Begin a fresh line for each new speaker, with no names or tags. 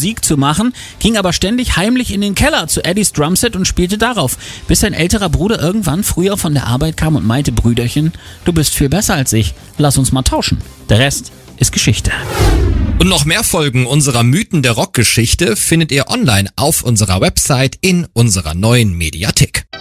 Musik zu machen, ging aber ständig heimlich in den Keller zu Eddies Drumset und spielte darauf, bis sein älterer Bruder irgendwann früher von der Arbeit kam und meinte: Brüderchen, du bist viel besser als ich, lass uns mal tauschen. Der Rest ist Geschichte.
Und noch mehr Folgen unserer Mythen der Rockgeschichte findet ihr online auf unserer Website in unserer neuen Mediathek.